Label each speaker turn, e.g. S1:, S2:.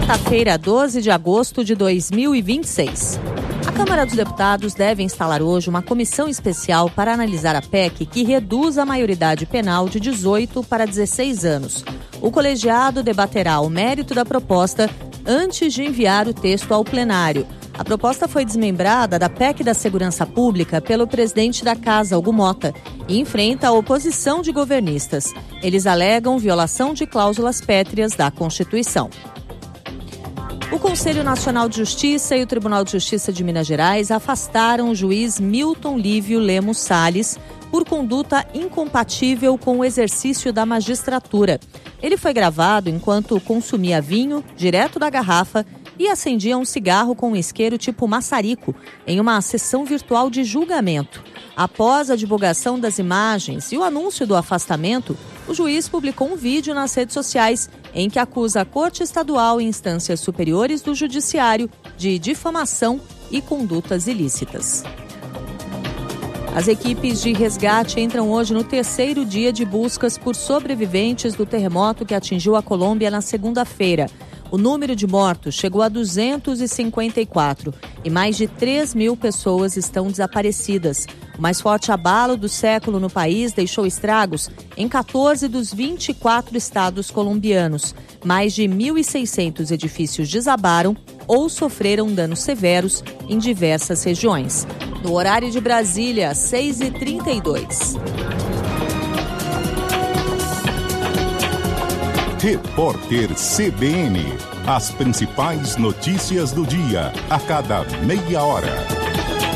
S1: Quarta-feira, 12 de agosto de 2026. A Câmara dos Deputados deve instalar hoje uma comissão especial para analisar a PEC que reduz a maioridade penal de 18 para 16 anos. O colegiado debaterá o mérito da proposta antes de enviar o texto ao plenário. A proposta foi desmembrada da PEC da Segurança Pública pelo presidente da Casa, Hugo Mota, e enfrenta a oposição de governistas. Eles alegam violação de cláusulas pétreas da Constituição. O Conselho Nacional de Justiça e o Tribunal de Justiça de Minas Gerais afastaram o juiz Milton Lívio Lemos Salles por conduta incompatível com o exercício da magistratura. Ele foi gravado enquanto consumia vinho direto da garrafa e acendia um cigarro com um isqueiro tipo maçarico em uma sessão virtual de julgamento. Após a divulgação das imagens e o anúncio do afastamento, o juiz publicou um vídeo nas redes sociais em que acusa a Corte Estadual e instâncias superiores do Judiciário de difamação e condutas ilícitas. As equipes de resgate entram hoje no terceiro dia de buscas por sobreviventes do terremoto que atingiu a Colômbia na segunda-feira. O número de mortos chegou a 254 e mais de 3.000 pessoas estão desaparecidas. O mais forte abalo do século no país deixou estragos em 14 dos 24 estados colombianos. Mais de 1.600 edifícios desabaram ou sofreram danos severos em diversas regiões. No horário de Brasília, 6h32.
S2: Repórter CBN. As principais notícias do dia, a cada meia hora.